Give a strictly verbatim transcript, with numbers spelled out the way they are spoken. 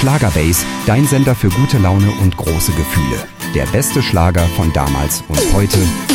Schlagerbase, dein Sender für gute Laune und große Gefühle. Der beste Schlager von damals und heute